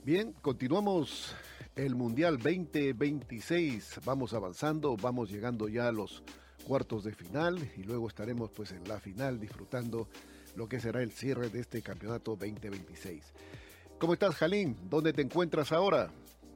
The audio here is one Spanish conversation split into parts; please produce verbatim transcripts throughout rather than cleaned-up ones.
Bien, continuamos el Mundial veinte veintiséis. Vamos avanzando, vamos llegando ya a los cuartos de final y luego estaremos pues en la final disfrutando lo que será el cierre de este campeonato veinte veintiséis. ¿Cómo estás, Jalín? ¿Dónde te encuentras ahora?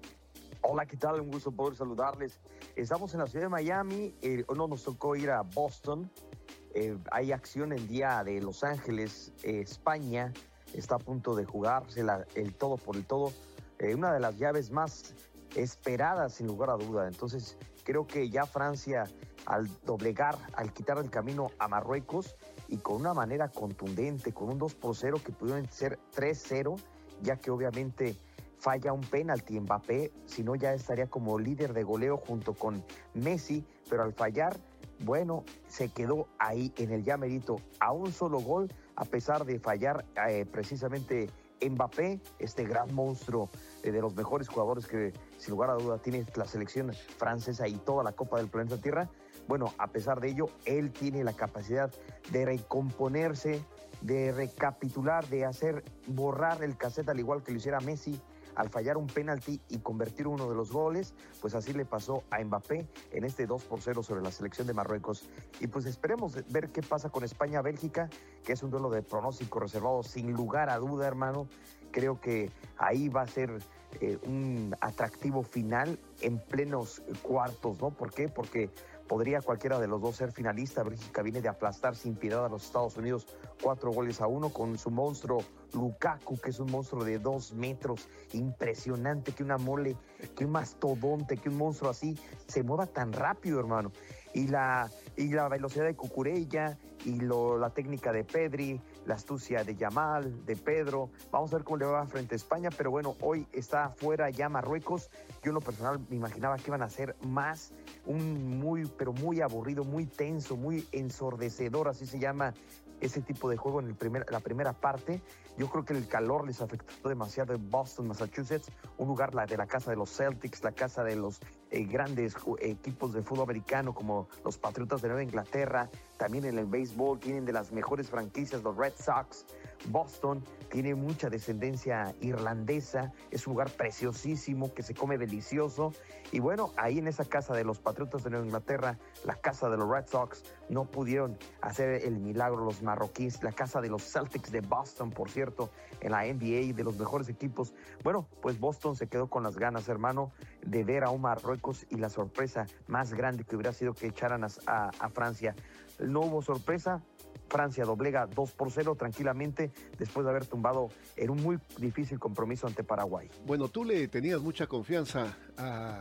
Hola, ¿qué tal? Un gusto poder saludarles. Estamos en la ciudad de Miami, eh, no nos tocó ir a Boston. Eh, hay acción el día de Los Ángeles, eh, España está a punto de jugarse la, el todo por el todo, eh, una de las llaves más esperadas sin lugar a duda. Entonces creo que ya Francia, al doblegar, al quitar el camino a Marruecos y con una manera contundente, con un dos por cero que pudieron ser tres cero, ya que obviamente falla un penalti Mbappé, si no ya estaría como líder de goleo junto con Messi, pero al fallar, bueno, se quedó ahí en el llamerito a un solo gol, a pesar de fallar eh, precisamente Mbappé, este gran monstruo eh, de los mejores jugadores que sin lugar a duda tiene la selección francesa y toda la Copa del Planeta Tierra. Bueno, a pesar de ello, él tiene la capacidad de recomponerse, de recapitular, de hacer borrar el cassette al igual que lo hiciera Messi al fallar un penalti y convertir uno de los goles. Pues así le pasó a Mbappé en este dos por cero sobre la selección de Marruecos. Y pues esperemos ver qué pasa con España-Bélgica, que es un duelo de pronóstico reservado sin lugar a duda, hermano. Creo que ahí va a ser eh, un atractivo final en plenos cuartos, ¿no? ¿Por qué? Porque podría cualquiera de los dos ser finalista. Bélgica viene de aplastar sin piedad a los Estados Unidos cuatro goles a uno con su monstruo Lukaku, que es un monstruo de dos metros, impresionante, que una mole, que un mastodonte, que un monstruo así se mueva tan rápido, hermano. Y la, y la velocidad de Cucurella y lo, la técnica de Pedri, la astucia de Yamal, de Pedro. Vamos a ver cómo le va frente a España, pero bueno, hoy está fuera ya Marruecos. Yo en lo personal me imaginaba que iban a ser más un muy, pero muy aburrido, muy tenso, muy ensordecedor, así se llama ese tipo de juego en el primer, la primera parte. Yo creo que el calor les afectó demasiado en Boston, Massachusetts, un lugar la, de la casa de los Celtics, la casa de los eh, grandes equipos de fútbol americano como los Patriotas de Nueva Inglaterra. También en el béisbol tienen de las mejores franquicias los Red Sox. Boston tiene mucha descendencia irlandesa, es un lugar preciosísimo que se come delicioso. Y bueno, ahí en esa casa de los Patriotas de Nueva Inglaterra, la casa de los Red Sox, no pudieron hacer el milagro los marroquíes. La casa de los Celtics de Boston, por cierto, en la N B A, de los mejores equipos. Bueno, pues Boston se quedó con las ganas, hermano, de ver a un Marruecos y la sorpresa más grande que hubiera sido que echaran a, a, a Francia. No hubo sorpresa. Francia doblega dos por cero tranquilamente después de haber tumbado en un muy difícil compromiso ante Paraguay. Bueno, tú le tenías mucha confianza a,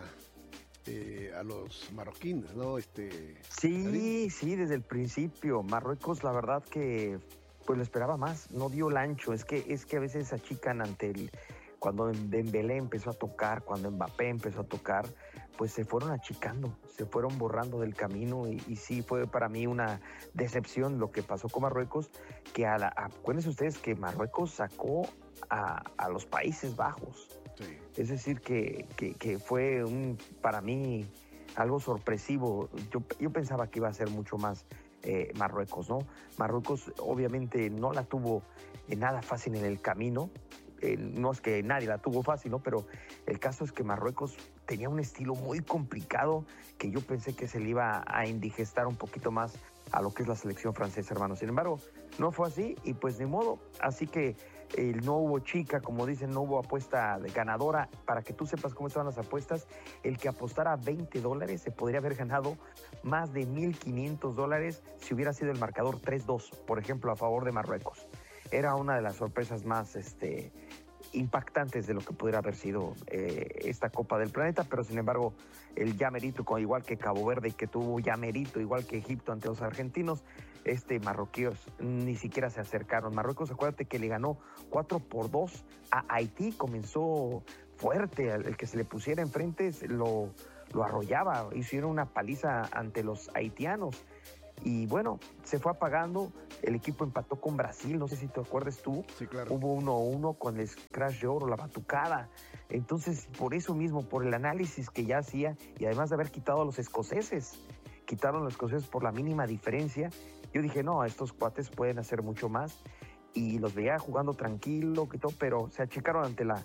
eh, a los marroquíes, ¿no? Este, sí, ¿Jalín? sí, desde el principio. Marruecos, la verdad que pues lo esperaba más, no dio el ancho. Es que, es que a veces achican ante el... Cuando Dembélé empezó a tocar, cuando Mbappé empezó a tocar, pues se fueron achicando, se fueron borrando del camino y, y sí fue para mí una decepción lo que pasó con Marruecos, que a la, acuérdense ustedes que Marruecos sacó a, a los Países Bajos. Sí. Es decir, que, que, que fue un, para mí algo sorpresivo. Yo, yo pensaba que iba a ser mucho más eh, Marruecos, ¿no? Marruecos obviamente no la tuvo eh, nada fácil en el camino. Eh, no es que nadie la tuvo fácil, ¿no? Pero el caso es que Marruecos tenía un estilo muy complicado que yo pensé que se le iba a indigestar un poquito más a lo que es la selección francesa, hermano. Sin embargo, no fue así y pues ni modo. Así que eh, no hubo chica, como dicen, no hubo apuesta de ganadora. Para que tú sepas cómo estaban las apuestas, el que apostara veinte dólares se podría haber ganado más de mil quinientos dólares si hubiera sido el marcador tres dos, por ejemplo, a favor de Marruecos. Era una de las sorpresas más este, impactantes de lo que pudiera haber sido eh, esta Copa del Planeta, pero sin embargo el ya merito, igual que Cabo Verde, que tuvo ya merito, igual que Egipto ante los argentinos, este marroquíos ni siquiera se acercaron. Marruecos, acuérdate que le ganó cuatro por dos a Haití, comenzó fuerte, el que se le pusiera enfrente lo, lo arrollaba, hicieron una paliza ante los haitianos. Y bueno, se fue apagando, el equipo empató con Brasil, no sé si te acuerdas tú. Sí, claro. Hubo uno a uno con el crash de oro, la batucada. Entonces, por eso mismo, por el análisis que ya hacía, y además de haber quitado a los escoceses, quitaron a los escoceses por la mínima diferencia, yo dije, no, estos cuates pueden hacer mucho más. Y los veía jugando tranquilo, que todo, pero se achicaron ante la,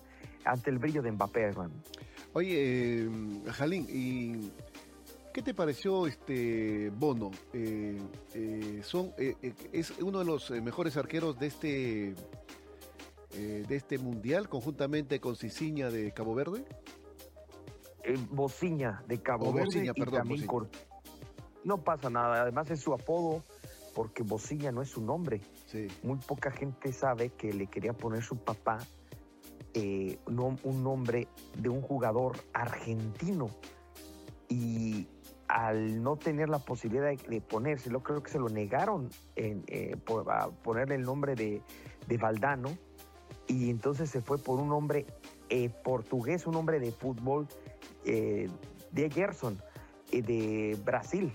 ante el brillo de Mbappé, hermano. Oye, eh, Jalín, ¿y qué te pareció este Bono? Eh, eh, son, eh, eh, es uno de los mejores arqueros de este eh, de este mundial, conjuntamente con Cicinha de Cabo Verde. Eh, Bociña de Cabo O Verde Bociña, y perdón, también Bociña. Cor- no pasa nada, además es su apodo porque Bociña no es su nombre. Sí, Muy poca gente sabe que le quería poner su papá eh, no- un nombre de un jugador argentino y al no tener la posibilidad de, de ponérselo, creo que se lo negaron en, eh, por, a ponerle el nombre de, de Valdano y entonces se fue por un nombre eh, portugués, un nombre de fútbol eh, de Gerson, eh, de Brasil.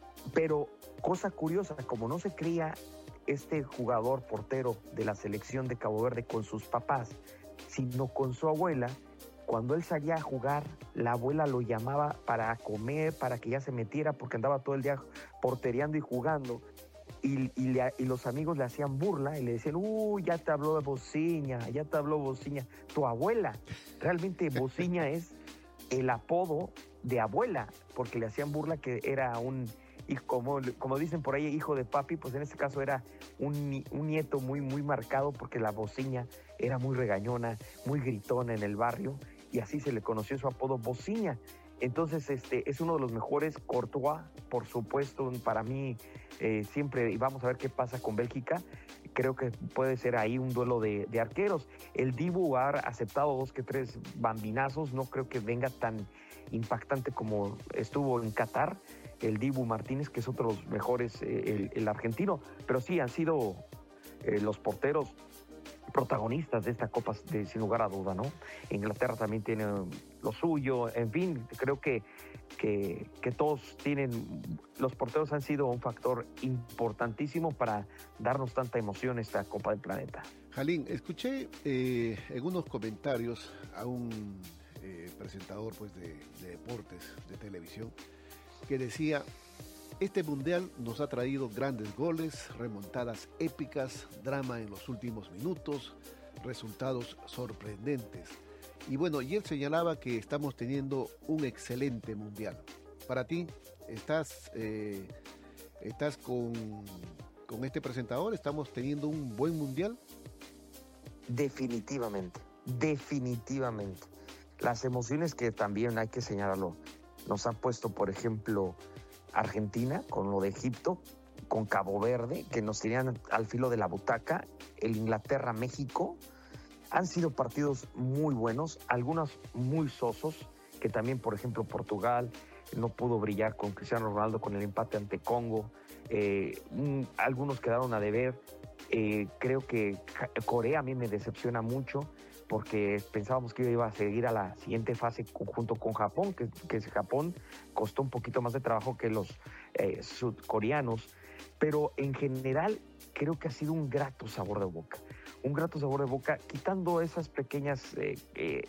Pero cosa curiosa, como no se cría este jugador portero de la selección de Cabo Verde con sus papás, sino con su abuela, cuando él salía a jugar, la abuela lo llamaba para comer, para que ya se metiera, porque andaba todo el día portereando y jugando. Y, y, le, y los amigos le hacían burla y le decían, uy, ya te habló de Bociña, ya te habló Bociña. Tu abuela, realmente Bociña es el apodo de abuela, porque le hacían burla que era un, y como, como dicen por ahí, hijo de papi, pues en este caso era un, un nieto muy, muy marcado, porque la Bociña era muy regañona, muy gritona en el barrio, y así se le conoció su apodo Bociña. Entonces, este es uno de los mejores. Courtois, por supuesto, para mí eh, siempre, y vamos a ver qué pasa con Bélgica, creo que puede ser ahí un duelo de, de arqueros. El Dibu ha aceptado dos que tres bambinazos, no creo que venga tan impactante como estuvo en Qatar, el Dibu Martínez, que es otro de los mejores, eh, el, el argentino, pero sí han sido eh, los porteros protagonistas de esta Copa, de, sin lugar a duda, ¿no? Inglaterra también tiene lo suyo, en fin, creo que, que, que todos tienen, los porteros han sido un factor importantísimo para darnos tanta emoción esta Copa del Planeta. Jalín, escuché eh, en unos comentarios a un eh, presentador pues, de, de deportes de televisión que decía: este mundial nos ha traído grandes goles, remontadas épicas, drama en los últimos minutos, resultados sorprendentes. Y bueno, y él señalaba que estamos teniendo un excelente mundial. Para ti, ¿estás, eh, estás con, con este presentador? ¿Estamos teniendo un buen mundial? Definitivamente, definitivamente. Las emociones que también hay que señalarlo, nos ha puesto, por ejemplo, Argentina, con lo de Egipto, con Cabo Verde, que nos tenían al filo de la butaca, el Inglaterra-México, han sido partidos muy buenos, algunos muy sosos, que también, por ejemplo, Portugal no pudo brillar con Cristiano Ronaldo con el empate ante Congo, eh, mm, algunos quedaron a deber, eh, creo que Corea a mí me decepciona mucho, porque pensábamos que iba a seguir a la siguiente fase junto con Japón, que, que Japón costó un poquito más de trabajo que los eh, sudcoreanos, pero en general creo que ha sido un grato sabor de boca, un grato sabor de boca, quitando esas pequeñas eh, eh,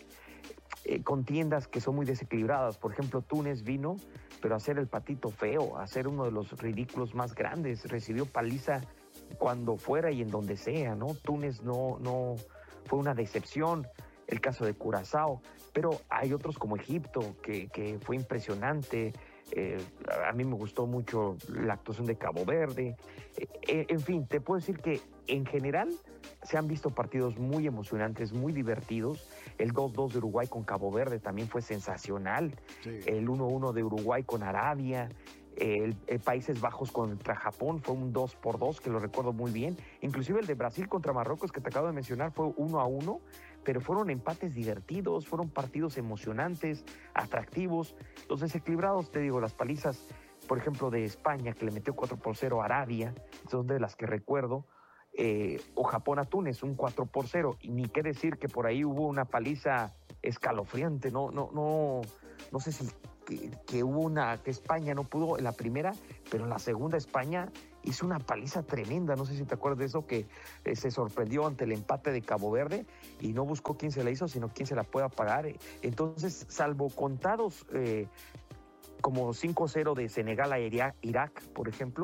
eh, contiendas que son muy desequilibradas. Por ejemplo, Túnez vino, pero a hacer el patito feo, a hacer uno de los ridículos más grandes, recibió paliza cuando fuera y en donde sea, ¿no? Túnez no... no fue una decepción, el caso de Curazao, pero hay otros como Egipto, que, que fue impresionante. Eh, a mí me gustó mucho la actuación de Cabo Verde. Eh, en fin, te puedo decir que en general se han visto partidos muy emocionantes, muy divertidos. El dos dos de Uruguay con Cabo Verde también fue sensacional. Sí. El uno uno de Uruguay con Arabia. El, el Países Bajos contra Japón fue un dos por dos, que lo recuerdo muy bien. Inclusive el de Brasil contra Marruecos, que te acabo de mencionar, fue uno a uno, pero fueron empates divertidos, fueron partidos emocionantes, atractivos. Los desequilibrados, te digo, las palizas, por ejemplo, de España, que le metió cuatro por cero a Arabia, son de las que recuerdo, eh, o Japón a Túnez, un cuatro por cero, y ni qué decir que por ahí hubo una paliza escalofriante, no, no, no, no sé si... Que, que hubo una, que España no pudo en la primera, pero en la segunda España hizo una paliza tremenda, no sé si te acuerdas de eso, que eh, se sorprendió ante el empate de Cabo Verde y no buscó quién se la hizo, sino quién se la pueda pagar. Entonces, salvo contados eh, como cinco cero de Senegal a Irak, por ejemplo,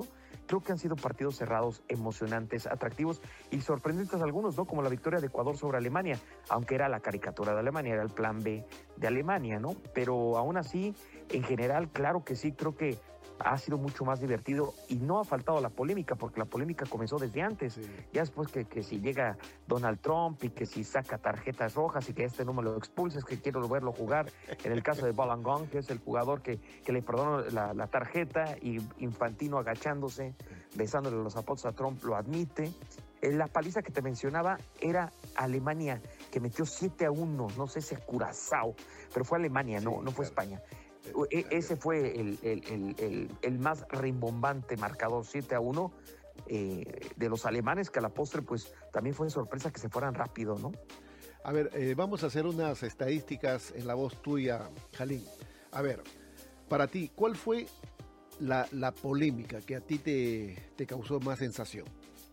Creo que han sido partidos cerrados, emocionantes, atractivos y sorprendentes algunos, ¿no? Como la victoria de Ecuador sobre Alemania, aunque era la caricatura de Alemania, era el plan B de Alemania, ¿no? Pero aún así, en general, claro que sí, creo que ha sido mucho más divertido y no ha faltado la polémica, porque la polémica comenzó desde antes. Sí. Ya después que, que si llega Donald Trump y que si saca tarjetas rojas y que este no me lo expulses, que quiero verlo jugar. En el caso de Balogun, que es el jugador que, que le perdonó la, la tarjeta, y Infantino agachándose, besándole los zapatos a Trump, lo admite. La paliza que te mencionaba era Alemania, que metió siete a uno, no sé si es Curazao, pero fue Alemania, sí, no, no fue claro. España. Ese fue el, el, el, el, el más rimbombante marcador, siete a uno, eh, de los alemanes, que a la postre pues también fue sorpresa que se fueran rápido, ¿no? A ver, eh, vamos a hacer unas estadísticas en la voz tuya, Jalín. A ver, para ti, ¿cuál fue la, la polémica que a ti te, te causó más sensación?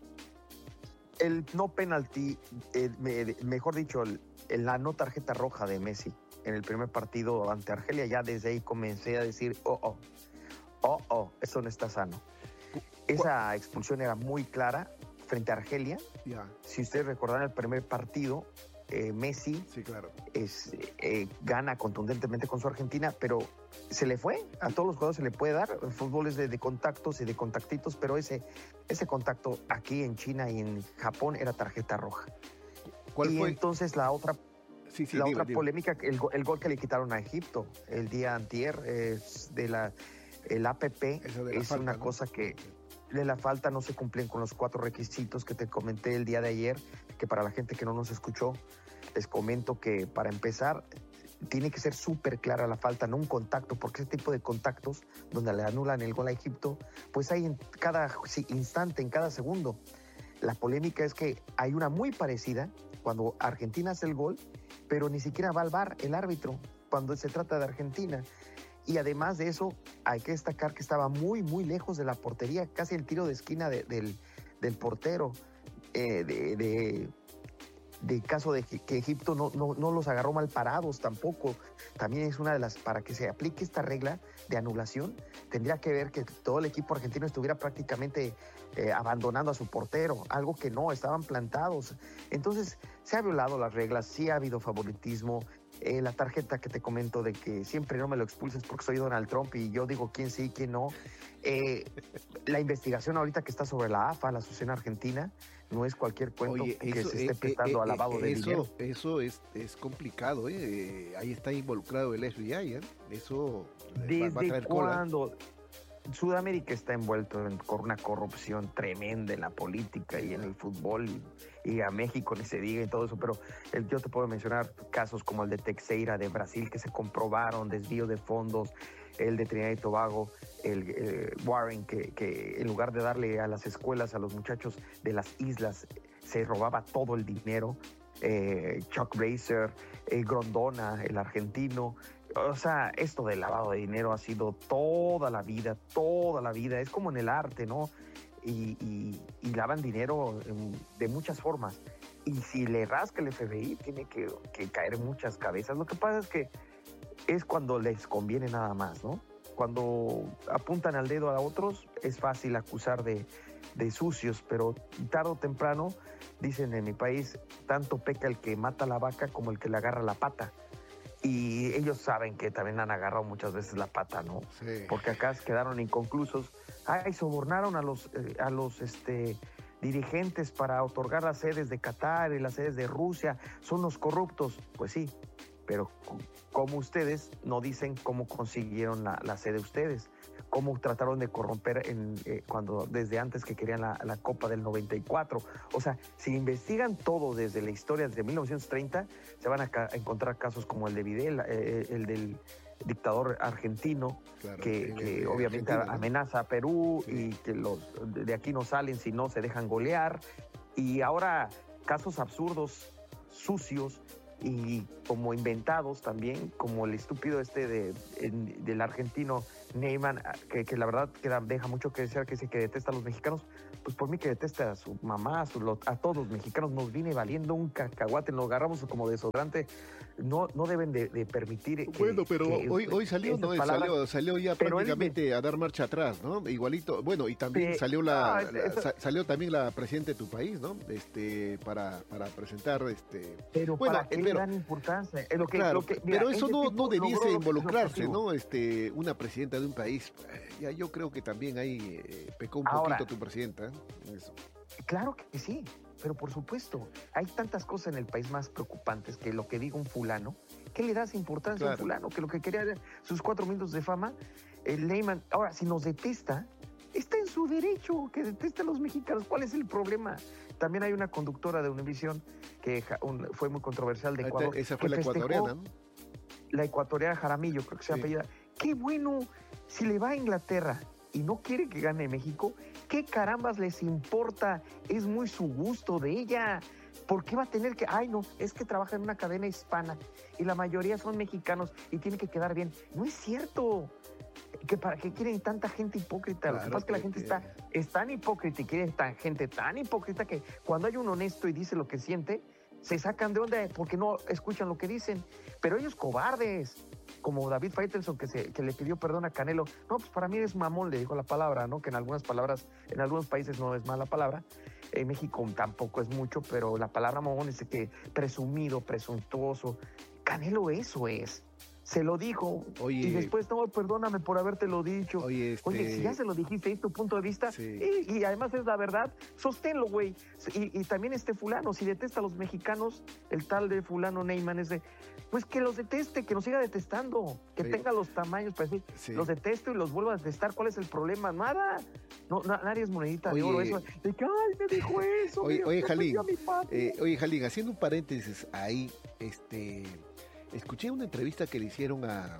El no penalti, eh, me, mejor dicho, el, la no tarjeta roja de Messi en el primer partido ante Argelia. Ya desde ahí comencé a decir, oh, oh, oh, oh, esto no está sano. Esa expulsión era muy clara frente a Argelia. Yeah. Si ustedes recordarán el primer partido, eh, Messi sí, claro. es, eh, gana contundentemente con su Argentina, pero se le fue. A todos los jugadores se le puede dar. El fútbol es de, de contactos y de contactitos, pero ese, ese contacto aquí en China y en Japón era tarjeta roja. ¿Cuál y fue? Entonces la otra... Sí, sí, la digo, otra digo. polémica, el, el gol que le quitaron a Egipto el día antier, es de la, el A P P, es falta, una ¿no? cosa que de la falta no se cumplen con los cuatro requisitos que te comenté el día de ayer, que para la gente que no nos escuchó, les comento que para empezar tiene que ser súper clara la falta, no un contacto, porque ese tipo de contactos donde le anulan el gol a Egipto, pues hay en cada instante, en cada segundo. La polémica es que hay una muy parecida cuando Argentina hace el gol, pero ni siquiera va al V A R el árbitro cuando se trata de Argentina. Y además de eso, hay que destacar que estaba muy, muy lejos de la portería, casi el tiro de esquina de, del, del portero. Eh, de, de, de caso de que, que Egipto no, no, no los agarró mal parados tampoco. También es una de las, para que se aplique esta regla de anulación, tendría que ver que todo el equipo argentino estuviera prácticamente eh, abandonando a su portero, algo que no, estaban plantados. Entonces, se ha violado las reglas, sí ha habido favoritismo. Eh, la tarjeta que te comento de que siempre no me lo expulses porque soy Donald Trump y yo digo quién sí, quién no. Eh, la investigación ahorita que está sobre la A F A, la Asociación Argentina, no es cualquier cuento. Oye, que eso, se esté prestando eh, eh, a lavado de eso, dinero. Eso es, es complicado, ¿eh? Ahí está involucrado el F B I, ¿eh? Eso ¿Desde va a traer cuándo? Cola. Sudamérica está envuelto en una corrupción tremenda en la política y en el fútbol, y, y a México ni se diga y todo eso, pero el, yo te puedo mencionar casos como el de Teixeira de Brasil, que se comprobaron desvío de fondos, el de Trinidad y Tobago, el, el Warren, que, que en lugar de darle a las escuelas a los muchachos de las islas, se robaba todo el dinero, eh, Chuck Racer, eh, Grondona, el argentino. O sea, esto del lavado de dinero ha sido toda la vida, toda la vida. Es como en el arte, ¿no? Y, y, y lavan dinero en, de muchas formas. Y si le rasca el F B I, tiene que, que caer muchas cabezas. Lo que pasa es que es cuando les conviene nada más, ¿no? Cuando apuntan al dedo a otros, es fácil acusar de, de sucios, pero tarde o temprano, dicen en mi país, tanto peca el que mata la vaca como el que le agarra la pata. Y ellos saben que también han agarrado muchas veces la pata, ¿no? Sí. Porque acá quedaron inconclusos. Ay, sobornaron a los, eh, a los este, dirigentes para otorgar las sedes de Qatar y las sedes de Rusia. Son los corruptos. Pues sí, pero como ustedes no dicen cómo consiguieron la, la sede ustedes, cómo trataron de corromper en, eh, cuando desde antes que querían la, la Copa del noventa y cuatro. O sea, si investigan todo desde la historia, desde mil novecientos treinta, se van a, ca- a encontrar casos como el de Videla, eh, el del dictador argentino, claro, que, el, que el, obviamente amenaza a Perú, sí. Y que los de aquí no salen si no se dejan golear. Y ahora casos absurdos, sucios, y como inventados también, como el estúpido este de, en, del argentino Neyman, que, que la verdad que deja mucho que desear, que dice que detesta a los mexicanos. pues por mí que detesta a su mamá, a, su, a todos los mexicanos, nos viene valiendo un cacahuate, nos agarramos como desodorante. No, no deben de, de permitir. Que, bueno, pero que, hoy, hoy salió, ¿no? Palabras, salió, salió ya prácticamente me... a dar marcha atrás, ¿no? Igualito, bueno, y también eh, salió la, ah, la eso... salió también la presidenta de tu país, ¿no? Este, para, para presentar, este. Pero bueno, para qué pero, gran importancia. Es lo que, claro, lo que, mira, pero eso no, no debiese involucrarse, ¿no? Este, una presidenta de un país. Ya yo creo que también ahí eh, pecó un Ahora, poquito tu presidenta, ¿eh? Eso. Claro que sí, pero por supuesto, hay tantas cosas en el país más preocupantes que lo que diga un fulano. ¿Qué le das importancia claro. a un fulano? Que lo que quería era sus cuatro minutos de fama. El Neyman, ahora, si nos detesta, está en su derecho que deteste a los mexicanos. ¿Cuál es el problema? También hay una conductora de Univisión que un, fue muy controversial de Ecuador. Esa fue la ecuatoriana, ¿no? La ecuatoriana Jaramillo, creo que se sí. apellida. Qué bueno, si le va a Inglaterra y no quiere que gane México, ¿qué carambas les importa? Es muy su gusto de ella. ¿Por qué va a tener que...? Ay, no, es que trabaja en una cadena hispana y la mayoría son mexicanos y tiene que quedar bien. No es cierto. ¿Que ¿Para qué quieren tanta gente hipócrita? Claro, lo que pasa es que la gente que... está, es tan hipócrita y quiere tan, gente tan hipócrita que cuando hay un honesto y dice lo que siente, se sacan de onda porque no escuchan lo que dicen. Pero ellos cobardes, como David Faitelson que, se, que le pidió perdón a Canelo. No, pues para mí es mamón, le dijo la palabra, ¿no? Que en algunas palabras, en algunos países no es mala palabra. En México tampoco es mucho, pero la palabra mamón es que presumido, presuntuoso. Canelo eso es. Se lo dijo. Oye, y después, no, perdóname por habértelo dicho. Oye, este... oye si ya se lo dijiste, es tu punto de vista. Sí. Y, y además es la verdad, sosténlo, güey. Y, y también este fulano, si detesta a los mexicanos, el tal de fulano Neyman, ese, pues que los deteste, que nos siga detestando, que sí. tenga los tamaños para decir, sí. los detesto y los vuelva a detestar. ¿Cuál es el problema? Nada. No, na, nadie es monedita oye, de oro. Eso, de que, ay, me dijo eso. Oye, mira, oye Jalín, eh, oye, Jalín, haciendo un paréntesis ahí, este... escuché una entrevista que le hicieron a...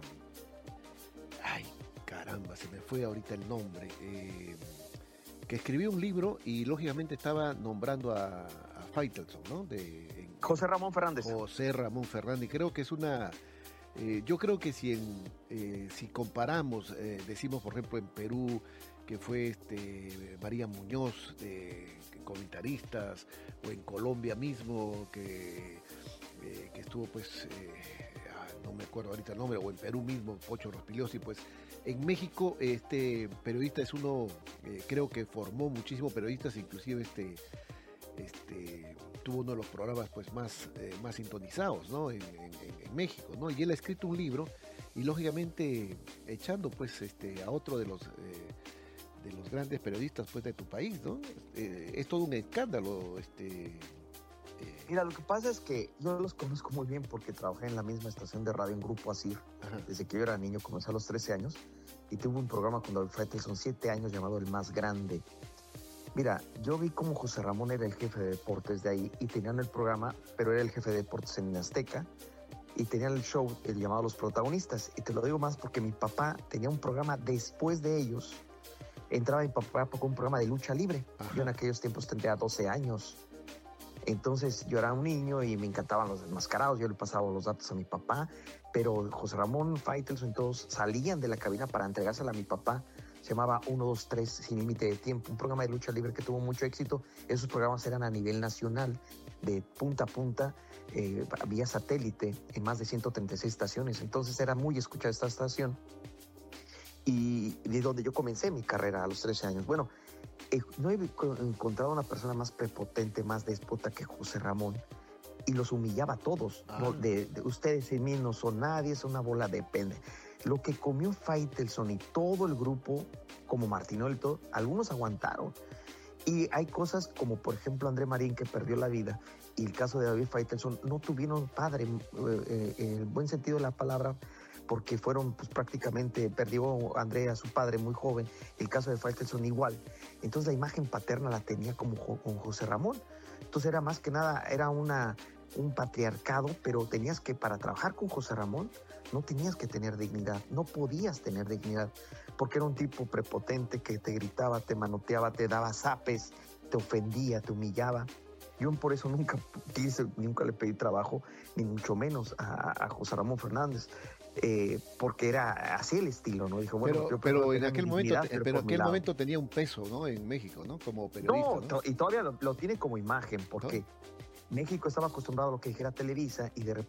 Ay, caramba, se me fue ahorita el nombre. Eh, que escribió un libro y lógicamente estaba nombrando a, a Faitelson, ¿no? De, en, José Ramón Fernández. José Ramón Fernández. Creo que es una... Eh, yo creo que si, en, eh, si comparamos, eh, decimos por ejemplo en Perú, que fue este María Muñoz, de comentaristas, o en Colombia mismo, que, eh, que estuvo pues... Eh, no me acuerdo ahorita el nombre, o en Perú mismo, Pocho Rospigliosi, pues en México este periodista es uno, eh, creo que formó muchísimos periodistas, inclusive este, este tuvo uno de los programas pues más, eh, más sintonizados, ¿no? en, en, en México, ¿no? Y él ha escrito un libro, y lógicamente echando pues este a otro de los eh, de los grandes periodistas pues de tu país, ¿no? Eh, es todo un escándalo, este... Mira, lo que pasa es que yo los conozco muy bien porque trabajé en la misma estación de radio en Grupo Asir. Ajá. Desde que yo era niño, comencé a los trece años y tuve un programa con David Faitelson, siete años, llamado El Más Grande. Mira, yo vi cómo José Ramón era el jefe de deportes de ahí y tenían el programa, pero era el jefe de deportes en Azteca y tenían el show el llamado Los Protagonistas. Y te lo digo más porque mi papá tenía un programa después de ellos. Entraba mi papá con un programa de lucha libre. Ajá. Yo en aquellos tiempos tendría doce años. Entonces yo era un niño y me encantaban los desmascarados, yo le pasaba los datos a mi papá, pero José Ramón, Faitelson, todos salían de la cabina para entregársela a mi papá. Se llamaba uno, dos, tres, Sin Límite de Tiempo, un programa de lucha libre que tuvo mucho éxito. Esos programas eran a nivel nacional, de punta a punta, eh, vía satélite, en más de ciento treinta y seis estaciones. Entonces era muy escuchada esta estación. Y de donde yo comencé mi carrera a los trece años. Bueno, eh, no he encontrado una persona más prepotente, más déspota que José Ramón, y los humillaba a todos. Ah. ¿No? De, de, ustedes en mí no son nadie, es una bola de pende. Lo que comió Faitelson y todo el grupo, como Martinol y todo, algunos aguantaron. Y hay cosas como, por ejemplo, André Marín, que perdió la vida, y el caso de David Faitelson, no tuvieron padre, eh, en el buen sentido de la palabra, porque fueron, pues prácticamente, perdió André a su padre muy joven, el caso de Faitelson igual. Entonces la imagen paterna la tenía como con José Ramón. Entonces era más que nada, era una, un patriarcado, pero tenías que, para trabajar con José Ramón, no tenías que tener dignidad, no podías tener dignidad, porque era un tipo prepotente que te gritaba, te manoteaba, te daba zapes, te ofendía, te humillaba. Yo por eso nunca quise, nunca le pedí trabajo, ni mucho menos a, a José Ramón Fernández. eh, porque era así el estilo, ¿no? Dijo, bueno, pero yo pero prefiero en tener aquel mi momento, dignidad, te- pero pero por mi aquel lado. momento tenía un peso, ¿no? En México, ¿no? Como periodista, No, ¿no? to- y todavía lo, lo tiene como imagen, porque ¿No? México estaba acostumbrado a lo que dijera Televisa y de repente